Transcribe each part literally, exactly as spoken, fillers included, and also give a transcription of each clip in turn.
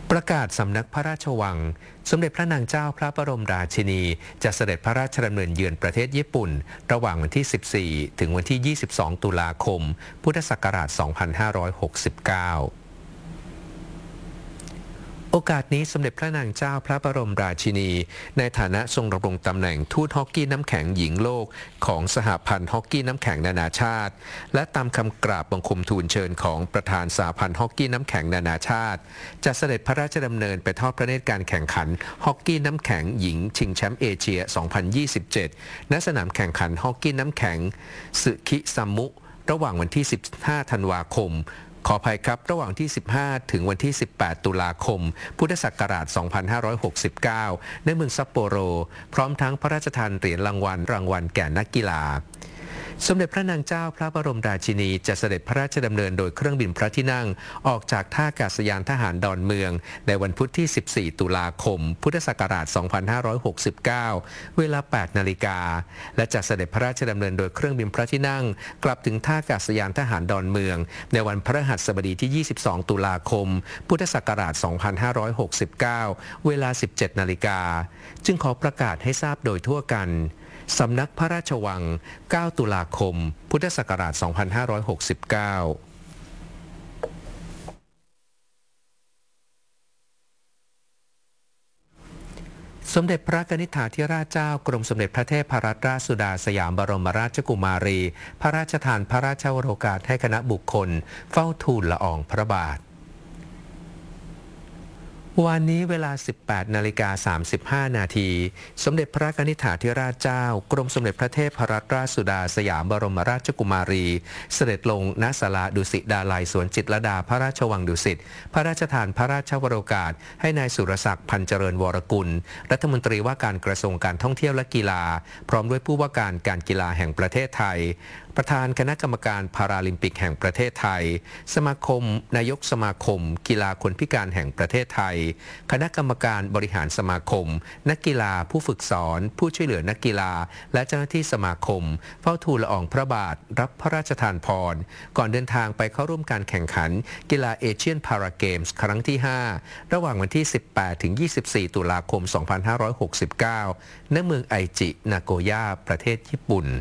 ประกาศสำนักพระราชวังสมเด็จพระนางเจ้าพระบรมราชินีจะเสด็จพระราชดำเนินเยือนประเทศญี่ปุ่นระหว่างวันที่ สิบสี่ ถึงวันที่ ยี่สิบสอง ตุลาคม พุทธศักราช สองพันห้าร้อยหกสิบเก้าโอกาสนี้สมเด็จพระนางเจ้าพระบรมราชินีในฐานะทรงดำรงตำแหน่งทูตฮอกกี้น้ำแข็งหญิงโลกของสหพันธ์ฮอกกี้น้ำแข็งนานาชาติและตามคำกราบบังคมทูลเชิญของประธานสหพันธ์ฮอกกี้น้ำแข็งนานาชาติจะเสด็จพระราชดำเนินไปทอดพระเนตรการแข่งขันฮอกกี้น้ำแข็งหญิงชิงแชมป์เอเชีย สองพันยี่สิบเจ็ด ณ สนามแข่งขันฮอกกี้น้ำแข็งสึคิซัมมุระหว่างวันที่ สิบห้า ธันวาคมขออภัยครับระหว่างที่ สิบห้า ถึงวันที่ สิบแปด ตุลาคม พุทธศักราช สองพันห้าร้อยหกสิบเก้า ในเมืองซัปโปโรพร้อมทั้งพระราชทานเหรียญรางวัลรางวัลแก่นักกีฬาสมเด็จพระนางเจ้าพระบรมราชินีจะเสด็จพระราชดำเนินโดยเครื่องบินพระที่นั่งออกจากท่าอากาศยานทหารดอนเมืองในวันพุธที่ สิบสี่ ตุลาคม พุทธศักราช สองพันห้าร้อยหกสิบเก้า เวลา แปด นาฬิกาและจะเสด็จพระราชดำเนินโดยเครื่องบินพระที่นั่งกลับถึงท่าอากาศยานทหารดอนเมืองในวันพฤหัสบดีที่ ยี่สิบสอง ตุลาคม พุทธศักราช สองพันห้าร้อยหกสิบเก้า เวลา สิบเจ็ด นาฬิกาจึงขอประกาศให้ทราบโดยทั่วกันสำนักพระราชวัง เก้า ตุลาคม พุทธศักราช สองพันห้าร้อยหกสิบเก้า สมเด็จพระนิธิถาธิราชเจ้ากรมสมเด็จพระเทพรัตนราชสุดาสยามบรมราชกุมารี พระราชทานพระราชวโรกาสให้คณะบุคคลเฝ้าทูลละอองพระบาทวันนี้เวลา สิบแปด นาฬิกา สามสิบห้า นาทีสมเด็จพระนิธิถาธิราชเจ้ากรมสมเด็จพระเทพรัตนราชสุดาสยามบรมราชกุมารีเสด็จลงณศาลาดุสิตดาลัยสวนจิตรลดาพระราชวังดุสิตพระราชทานพระราชวโรกาสให้นายสุรศักดิ์พันเจริญวรกุลรัฐมนตรีว่าการกระทรวงการท่องเที่ยวและกีฬาพร้อมด้วยผู้ว่าการการกีฬาแห่งประเทศไทยประธานคณะกรรมการพาราลิมปิกแห่งประเทศไทยสมาคมนายกสมาคมกีฬาคนพิการแห่งประเทศไทยคณะกรรมการบริหารสมาคมนักกีฬาผู้ฝึกสอนผู้ช่วยเหลือนักกีฬาและเจ้าหน้าที่สมาคมเฝ้าทูลละอองพระบาทรับพระราชทานพรก่อนเดินทางไปเข้าร่วมการแข่งขันกีฬาเอเชียนพาราเกมส์ครั้งที่ห้าระหว่างวันที่ สิบแปด ถึง ยี่สิบสี่ ตุลาคม สองพันห้าร้อยหกสิบเก้า ณ เมืองไอจินาโกย่าประเทศญี่ปุ่น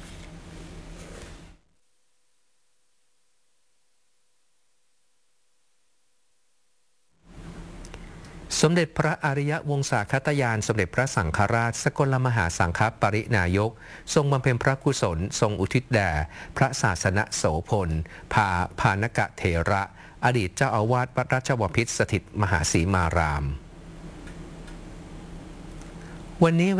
สมเด็จพระอริยวงศาคตยานสมเด็จพระสังฆราชสกลมหาสังฆปรินายกทรงบำเพ็ญพระกุศลทรงอุทิศแด่พระศาสนโสพลพาพานกะเถระอดีตเจ้าอาวาสวัดราชบพิตรสถิตมหาสีมารามวันนี้